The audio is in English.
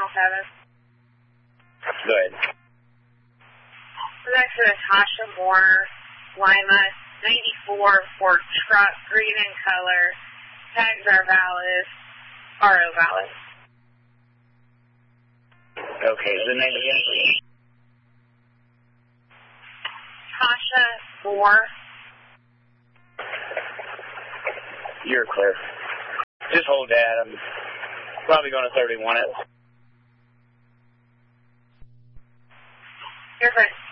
Channel 7. Go ahead. Next to Natasha Moore, Lima, 94 for truck, green in color. Tags are valid. RO valid. Okay, the name again, please. Tasha Moore. You're clear. Just hold that. I'm probably going to 31 it. You're good.